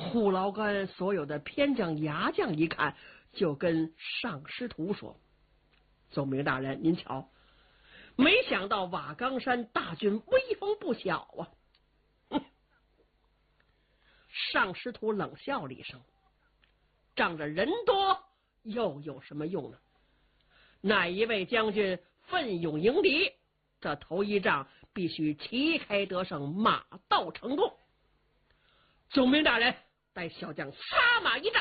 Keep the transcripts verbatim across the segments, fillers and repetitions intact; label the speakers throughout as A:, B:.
A: 虎牢关所有的偏将牙将一看，就跟上师徒说：“总兵大人，您瞧，没想到瓦岗山大军威风不小啊！”哼，上师徒冷笑了一声：“仗着人多又有什么用呢？哪一位将军奋勇迎敌，这头一仗必须旗开得胜，马到成功。总兵大人，带小将撒马一战。”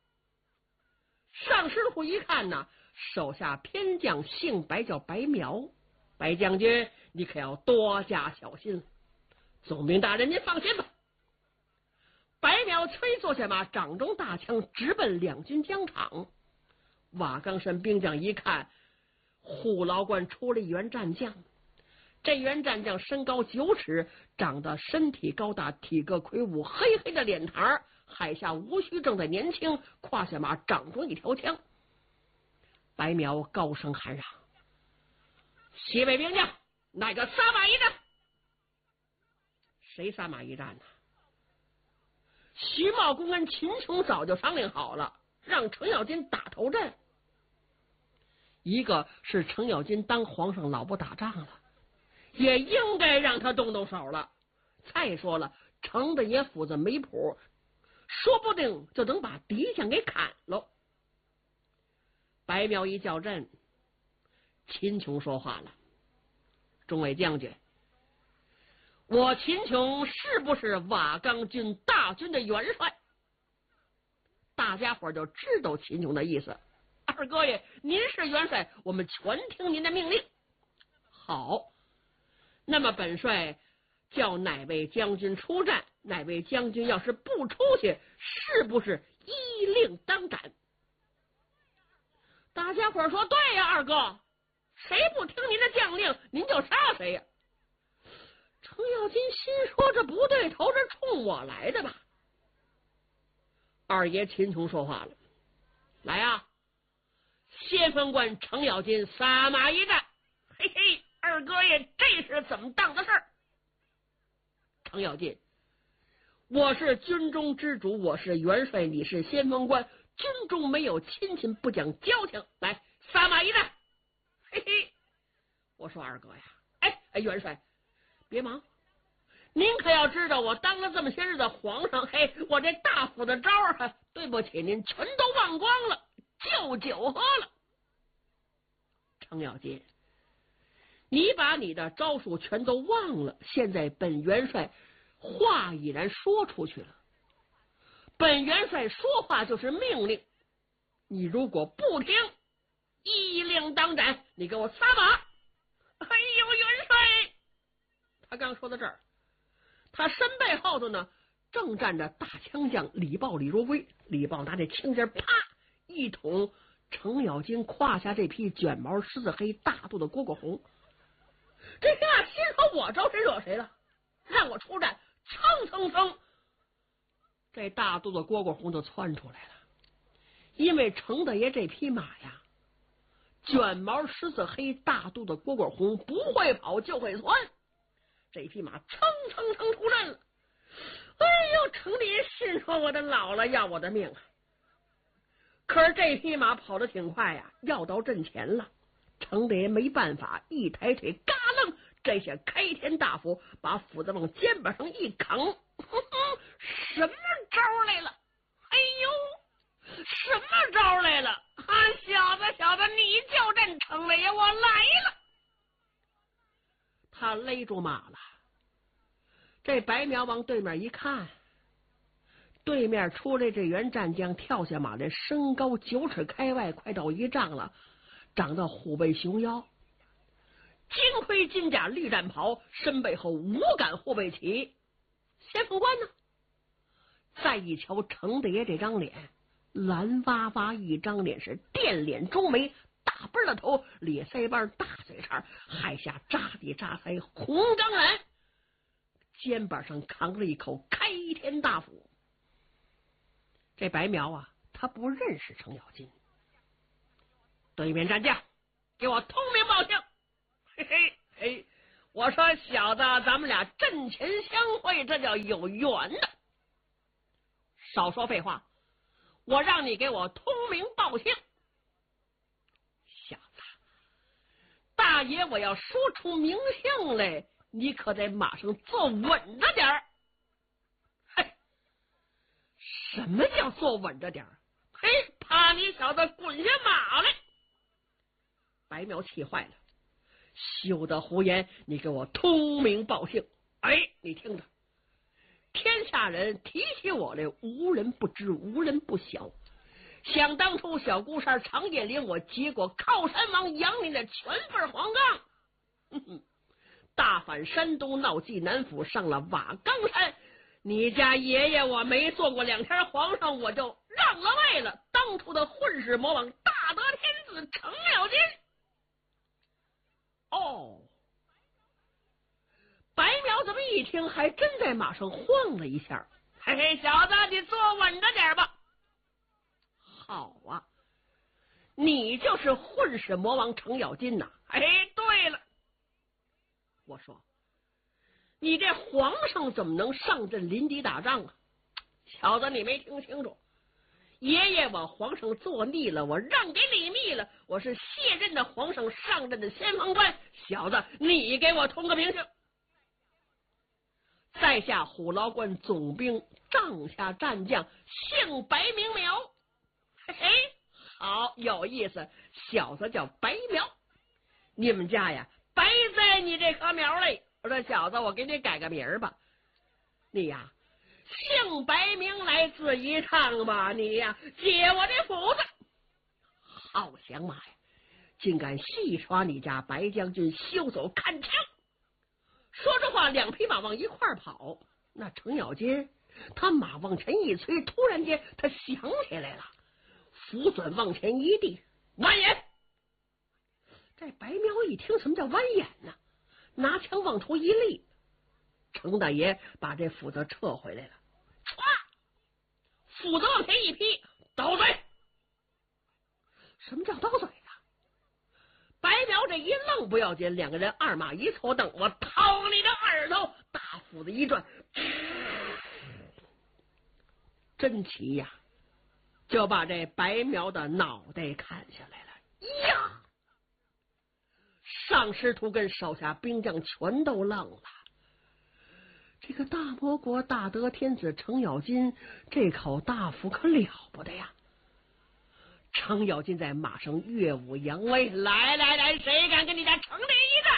A: 上师徒一看呢，手下偏将姓白，叫白苗。白将军，你可要多加小心。总兵大人，您放心吧。白苗催坐下马，掌中大枪直奔两军疆场。瓦岗山兵将一看，虎牢关出了一员战将。这员战将身高九尺，长得身体高大，体格魁梧，黑黑的脸膛，海下无须正在年轻，胯下马，掌中一条枪。白苗高声喊嚷：“西北兵将，哪个撒马一战？”谁撒马一战呢？徐茂公跟秦琼早就商量好了，让程咬金打头阵。一个是程咬金当皇上老不打仗了，也应该让他动动手了。再说了，程大爷斧子没谱，说不定就能把敌将给砍了。白苗一叫阵，秦琼说话了：“众位将军，我秦琼是不是瓦岗军大军的元帅？”大家伙就知道秦琼的意思。二哥爷，您是元帅，我们全听您的命令。好，那么本帅叫哪位将军出战，哪位将军要是不出去，是不是依令当斩？大家伙说：“对呀，二哥，谁不听您的将令，您就杀谁呀。”程咬金心说：“这不对头，是冲我来的吧？”二爷秦琼说话了：“来啊，先锋官程咬金撒马一战。”嘿嘿，二哥爷，这是怎么当的事儿？程咬金：“我是军中之主，我是元帅，你是先锋官，军中没有亲情，不讲交情，来撒马一战。”嘿嘿，我说二哥呀，哎哎，元帅别忙，您可要知道，我当了这么些日的皇上，嘿，我这大斧的招儿，对不起您，全都忘光了，就酒喝了。程咬金，你把你的招数全都忘了，现在本元帅话已然说出去了，本元帅说话就是命令，你如果不听，依令当斩，你给我撒马。哎呦，元帅！他刚说到这儿，他身背后头呢，正站着大枪将李豹李如归。李豹拿这枪尖啪一捅程咬金胯下这匹卷毛狮子黑大肚的蝈蝈红。这下心说我招谁惹谁了，让我出战，蹭蹭蹭，这大肚子蝈蝈红就窜出来了。因为程大爷这匹马呀，卷毛狮子黑大肚子蝈蝈红，不会跑就会窜，这匹马蹭蹭蹭出阵了。哎呦，程大爷心说我的老了，要我的命啊！可是这匹马跑得挺快呀，要到阵前了，程大爷没办法，一抬腿嘎楞，这下开天大斧，把斧子往肩膀上一扛，呵呵，什么招来了？哎呦，什么招来了？啊，小子小子，你就阵，程大爷我来了。他勒住马了。这白苗往对面一看，对面出来这员战将跳下马来，身高九尺开外，快到一丈了，长得虎背熊腰，金盔金甲绿战袍，身背后五杆护卫旗。先锋官呢？再一瞧程大爷这张脸，蓝哇哇一张脸，是电脸中眉，大背的头，咧腮帮，大嘴叉，海下扎地扎腮，红当然，肩膀上扛着一口开天大斧。这白苗啊，他不认识程咬金。对面战将，给我通名报姓。嘿嘿嘿，我说小子，咱们俩阵前相会，这叫有缘的。 少说废话，我让你给我通名报姓。小子，大爷我要说出名姓来，你可在马上坐稳着点儿。嘿，什么叫坐稳着点儿？嘿，怕你小子滚下马来！白苗气坏了，休得胡言，你给我通名报姓。哎，你听着，天下人提起我来，无人不知，无人不晓。想当初小孤山常叶林，我接过靠山王杨林的全份黄冈，哼哼，大反山东，闹济南府，上了瓦岗山。你家爷爷我没做过两天皇上，我就让了位了。当初的混世魔王大德天子程咬金。哦，白苗这么一听，还真在马上晃了一下。嘿嘿，小子，你坐稳着点吧。好啊，你就是混世魔王程咬金呐！哎，对了，我说，你这皇上怎么能上阵临敌打仗啊？小子，你没听清楚，爷爷我皇上做腻了，我让给李密了，我是卸任的皇上上任的先锋官。小子，你给我通个名姓。在下虎牢关总兵帐下战将，姓白名苗。嘿嘿，好有意思，小子叫白苗。你们家呀，白栽你这棵苗嘞。我说小子，我给你改个名儿吧，你呀姓白名来字一唱吧，你呀解我这斧子。好响马呀，竟敢戏耍你家白将军，休走看枪。说着话，两匹马往一块跑。那程咬金他马往前一催，突然间他想起来了，斧转往前一递，弯眼。这白苗一听什么叫弯眼呢，拿枪往出一立，程大爷把这斧子撤回来了，唰，斧子往前一劈，倒嘴。什么叫倒嘴啊？白苗这一愣不要紧，两个人二马一错蹬，我掏你的耳朵！大斧子一转，真奇呀，就把这白苗的脑袋砍下来了呀！上师徒跟手下兵将全都愣了。这个大魔国大德天子程咬金这口大斧可了不得呀！程咬金在马上跃舞扬威，来来来，谁敢跟你家程弟一战？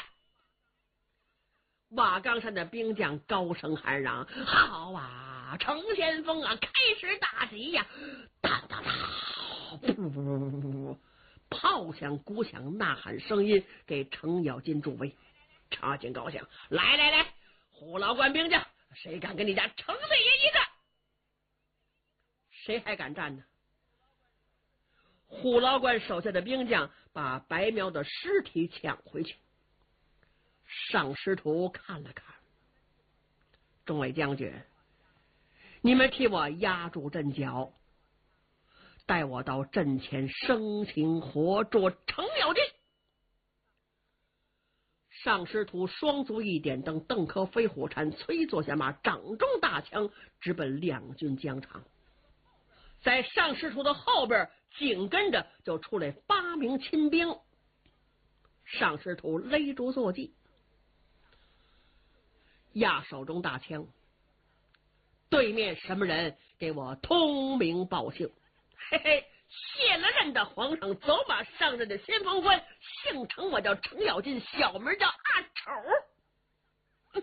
A: 瓦岗山的兵将高声喊嚷：好啊，程先锋啊，开始大吉呀！当当当，噗噗噗噗噗，炮响鼓响，呐喊声音给程咬金助威。程咬金高兴，来来来，虎牢关兵将，谁敢跟你家程大爷一战？谁还敢战呢？虎牢关手下的兵将把白苗的尸体抢回去。上师徒看了看，众位将军，你们替我压住阵脚，带我到阵前生擒活捉程咬金。上师徒双足一点蹬，邓科飞虎禅催坐下马，掌中大枪直奔两军疆场。在上师徒的后边紧跟着就出来八名亲兵，上师徒勒住坐骑，压手中大枪。对面什么人？给我通名报姓。嘿嘿，卸了任的皇上走马上任的先锋官，姓程，我叫程咬金，小名叫阿丑。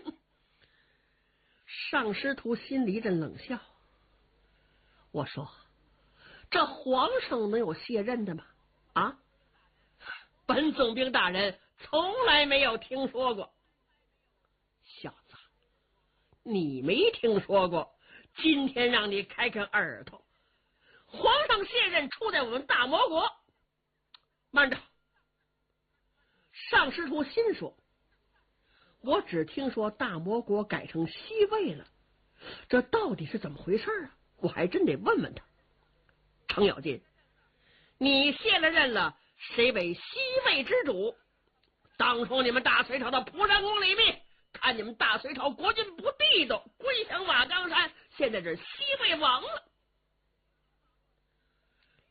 A: 上师徒心里一阵冷笑。我说，这皇上能有卸任的吗？啊，本总兵大人从来没有听说过。小子，你没听说过，今天让你开开耳朵。皇上卸任出在我们大魔国。慢着，上师徒心说，我只听说大魔国改成西魏了，这到底是怎么回事啊？我还真得问问他。程咬金，你卸了任了，谁为西魏之主？当初你们大隋朝的蒲山公李密，看你们大隋朝国君不地道，归降瓦岗山，现在这西魏亡了，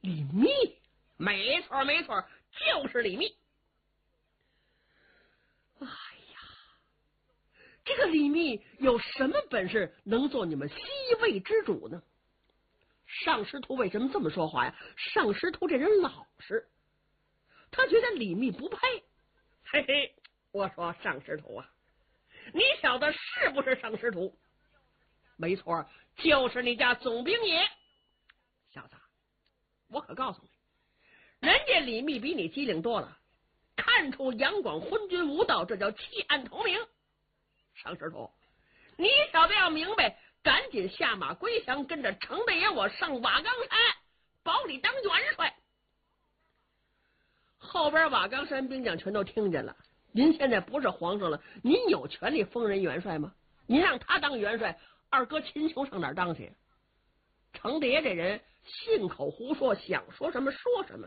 A: 李密，没错没错，就是李密。哎呀，这个李密有什么本事能做你们西魏之主呢？尚师徒为什么这么说话呀？尚师徒这人老实，他觉得李密不配。嘿嘿，我说尚师徒啊，你晓得是不是尚师徒？没错，就是你家总兵也。小子，我可告诉你，人家李密比你机灵多了，看出杨广昏君无道，这叫弃暗投明。尚师徒，你小子要明白，赶紧下马归降，跟着程大爷我上瓦岗山，保你当元帅。后边瓦岗山兵将全都听见了，您现在不是皇上了，您有权利封人元帅吗？您让他当元帅，二哥秦琼上哪儿当去？程大爷这人信口胡说，想说什么说什么。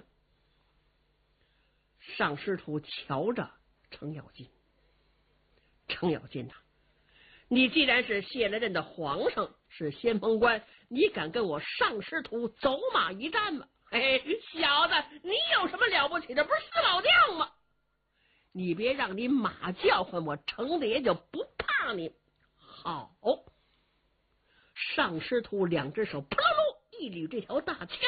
A: 尚师徒瞧着程咬金，程咬金呐、啊，你既然是卸了任的皇上，是先锋官，你敢跟我尚师徒走马一战吗？嘿，小子，你有什么了不起的？不是四老将吗？你别让你马叫唤我，程大爷就不怕你。好，尚师徒两只手扑噜噜一捋这条大枪，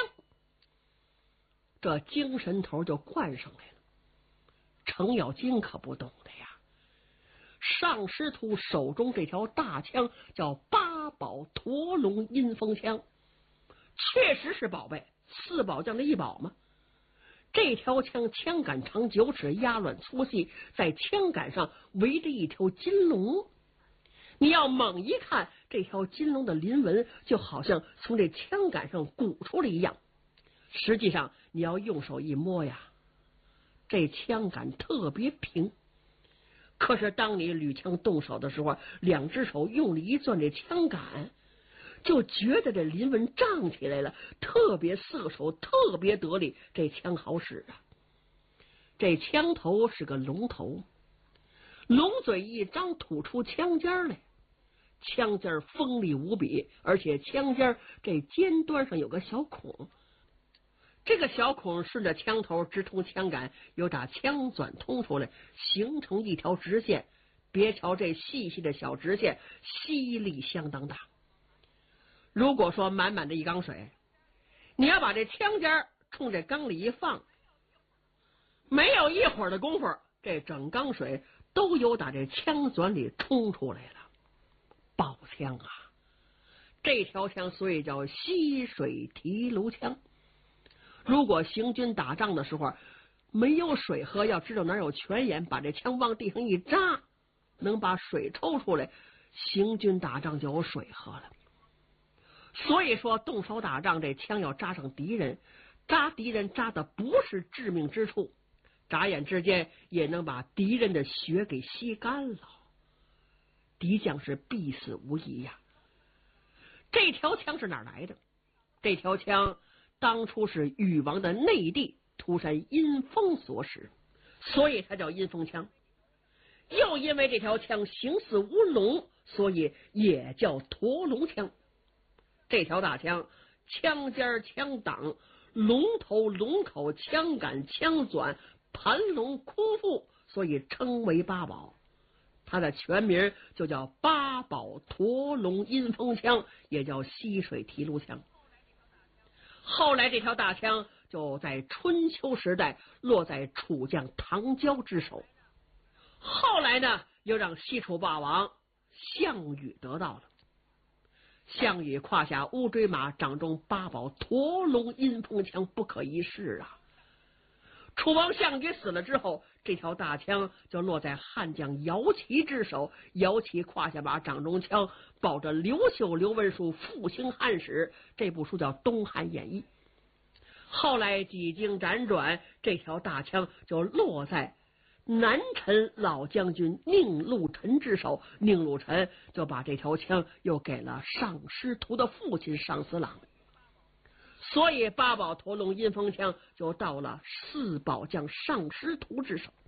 A: 这精神头就灌上来了。程咬金可不懂的呀，尚师徒手中这条大枪叫八宝驼龙阴风枪，确实是宝贝，四宝将的一宝嘛。这条枪枪杆长九尺，压卵粗细，在枪杆上围着一条金龙。你要猛一看，这条金龙的鳞纹就好像从这枪杆上鼓出来一样。实际上你要用手一摸呀，这枪杆特别平。可是当你捋枪动手的时候，两只手用力一攥这枪杆，就觉得这鳞纹胀起来了，特别色手，特别得力，这枪好使啊。这枪头是个龙头，龙嘴一张吐出枪尖来，枪尖锋利无比，而且枪尖这尖端上有个小孔，这个小孔顺着枪头直通枪杆，有打枪钻通出来，形成一条直线。别瞧这细细的小直线，吸力相当大。如果说满满的一缸水，你要把这枪尖冲这缸里一放，没有一会儿的功夫，这整缸水都有打这枪钻里冲出来了。宝枪啊，这条枪所以叫吸水提炉枪。如果行军打仗的时候没有水喝，要知道哪有泉眼，把这枪往地上一扎，能把水抽出来，行军打仗就有水喝了。所以说动手打仗，这枪要扎上敌人，扎敌人扎的不是致命之处，眨眼之间也能把敌人的血给吸干了，敌将是必死无疑呀。这条枪是哪来的？这条枪当初是禹王的内弟涂山阴风所使，所以它叫阴风枪。又因为这条枪形似乌龙，所以也叫驼龙枪。这条大枪，枪尖、枪挡、龙头、龙口、枪杆、枪钻、盘龙、空腹，所以称为八宝。它的全名就叫八宝驼龙阴风枪，也叫吸水提炉枪。后来这条大枪就在春秋时代落在楚将唐交之手，后来呢又让西楚霸王项羽得到了。项羽胯下乌骓马，掌中八宝驼龙阴风枪，不可一世啊。楚王项羽死了之后，这条大枪就落在汉将姚齐之手，姚齐胯下马，掌中枪，抱着刘秀、刘文书复兴汉史，这部书叫《东汉演义》。后来几经辗转，这条大枪就落在南陈老将军宁禄臣之手，宁禄臣就把这条枪又给了尚师徒的父亲尚思朗，所以八宝驼龙阴风枪就到了四宝将尚师徒之手。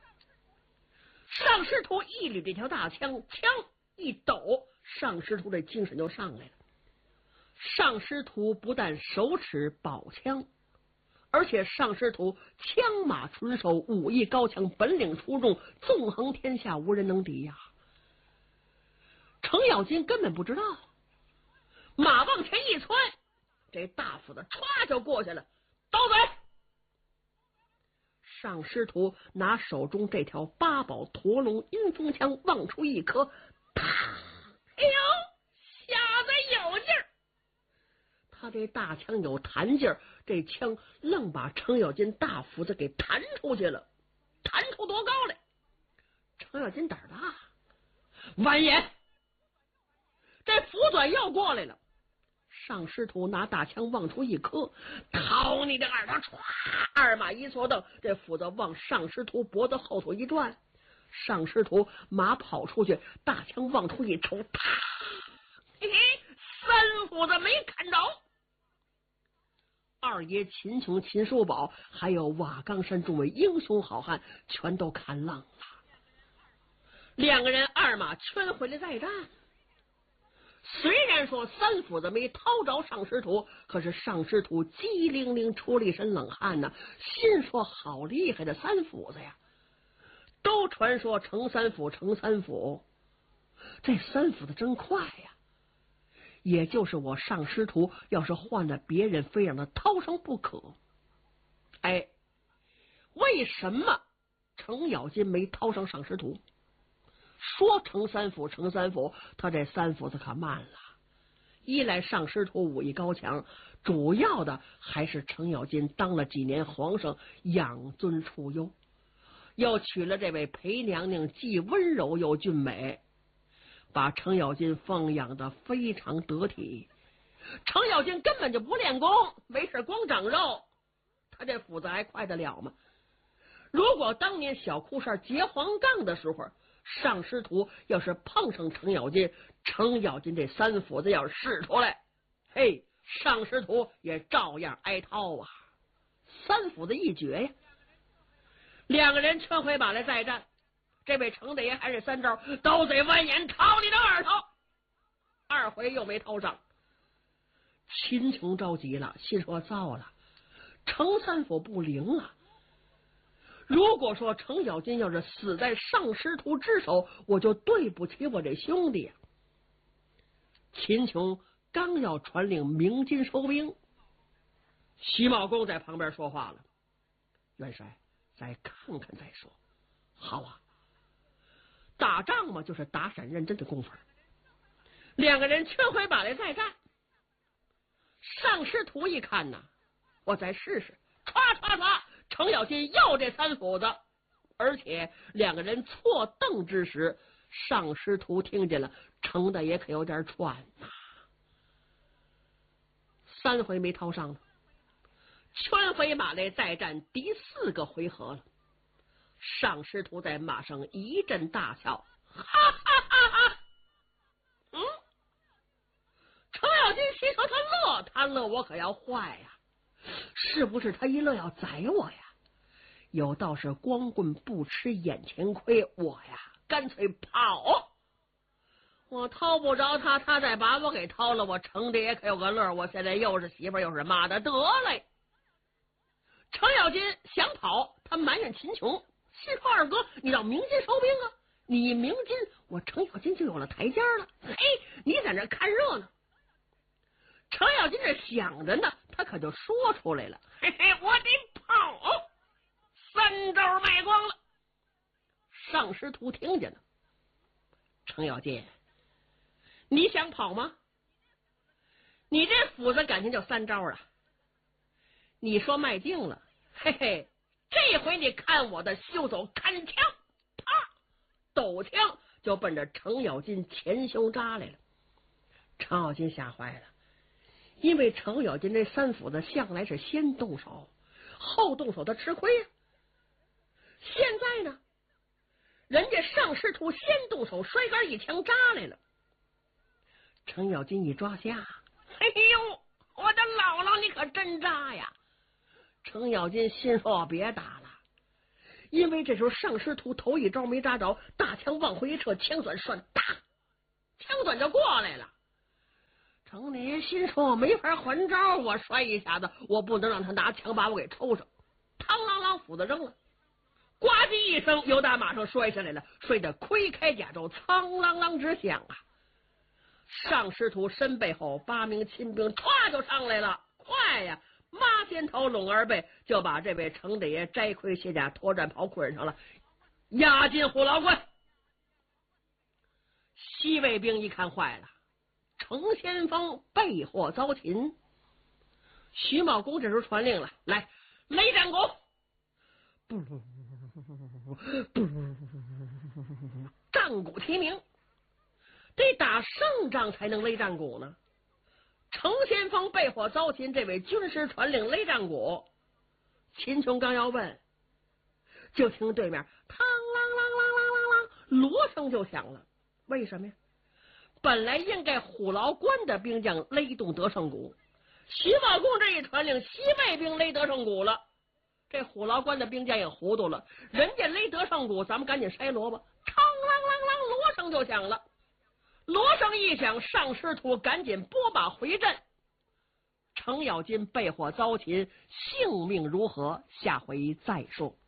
A: 尚师徒一捋这条大枪，枪一抖，尚师徒这精神就上来了。尚师徒不但手持宝枪， 而且上师徒枪马纯熟，武艺高强，本领出众，纵横天下无人能敌呀。程咬金根本不知道，马往前一窜，这大斧子歘就过去了。刀嘴！上师徒拿手中这条八宝驼龙阴风枪往出一磕，啪！哎呦，小子有劲儿！他这大枪有弹劲儿，这枪愣把程咬金大斧子给弹出去了，弹出多高来？程咬金胆儿大，完颜，这斧短要过来了。上师徒拿大枪往出一磕，掏你的耳朵！歘，二马一错蹬，这斧子往上师徒脖子后头一转，上师徒马跑出去，大枪往出一抽，啪！嘿嘿，三斧子没砍着。二爷秦琼、秦叔宝还有瓦岗山众位英雄好汉全都看愣了。两个人二马圈回来再战。虽然说三斧子没掏着上师徒，可是上师徒机灵灵出了一身冷汗呢，心说好厉害的三斧子呀！都传说程三斧，程三斧，这三斧子真快呀！也就是我上师徒要是换了别人，非让他掏上不可。哎，为什么程咬金没掏上上师徒？说程三斧，程三斧，他这三斧子可慢了。一来上师徒武艺高强，主要的还是程咬金当了几年皇上，养尊处优，又娶了这位裴娘娘，既温柔又俊美，把程咬金奉养的非常得体。程咬金根本就不练功，没事光长肉，他这斧子还快得了吗？如果当年小库扇结黄杠的时候，上师徒要是碰上程咬金，程咬金这三斧子要是使出来，嘿，上师徒也照样挨掏啊！三斧子一绝呀！两个人圈回马来再战，这位程大爷还是三招，刀嘴弯眼掏你的耳朵，二回又没掏上。秦琼着急了，心说糟了，程三斧不灵啊！如果说程咬金要是死在上师徒之手，我就对不起我这兄弟。秦琼刚要传令鸣金收兵，徐茂公在旁边说话了：“元帅，再看看再说。”好啊，打仗嘛，就是打闪认真的功夫。两个人圈回马来再战，上师徒一看呐，我再试试，唰唰唰，程咬金要这三斧子，而且两个人错蹬之时，上师徒听见了，程大爷可有点喘呐。三回没掏上呢，圈回马来再战第四个回合了。上师徒在马上一阵大笑，哈哈哈哈！嗯，程咬金心说他乐，他乐我可要坏呀！是不是他一乐要宰我呀？有道是光棍不吃眼前亏，我呀干脆跑。我掏不着他，他再把我给掏了，我程大爷可有个乐，我现在又是媳妇又是妈的，得嘞！程咬金想跑，他埋怨秦琼，心说二哥，你让鸣金收兵啊！你一鸣金，我程咬金就有了台阶了。嘿，你在那看热闹。程咬金这想着呢，他可就说出来了：“嘿嘿，我得跑！”三招卖光了。上师徒听见了，程咬金，你想跑吗？你这斧子感情就三招啊！你说卖净了，嘿嘿，这回你看我的休走砍枪，啪，抖枪就奔着程咬金前胸扎来了。程咬金吓坏了，因为程咬金这三斧子向来是先动手后动手，他吃亏呀。现在呢，人家上师徒先动手，摔杆一枪扎来了。程咬金一抓瞎，哎呦，我的姥姥，你可真扎呀！程咬金心说别打了，因为这时候上师徒头一招没扎着，大枪往回一撤，枪短涮，哒，枪短就过来了。 程大爷心说没法还招，我摔一下子，我不能让他拿枪把我给抽上。嘡啷啷，斧子扔了，呱唧一声，由打马上摔下来了，摔得盔开甲胄，苍啷啷直响啊！上师徒身背后，八名亲兵歘就上来了，快呀！马肩头拢儿背，就把这位程大爷摘盔卸甲，脱战袍捆上了，押进虎牢关。西魏兵一看坏了，程先锋被获遭擒。徐茂公这时候传令了，来擂战鼓，战鼓齐鸣，得打胜仗才能擂战鼓呢。程先锋被获遭擒，这位军师传令擂战鼓。秦琼刚要问，就听对面嘡啷啷啷啷啷啷，锣声就响了。为什么呀？本来应该虎牢关的兵将擂动得胜鼓，徐茂公这一传令，西魏兵擂得胜鼓了。这虎牢关的兵将也糊涂了，人家擂得胜鼓，咱们赶紧筛萝卜。嘡啷啷啷，锣声就响了。锣声一响，上师徒赶紧拨马回阵。程咬金被获遭擒，性命如何？下回再说。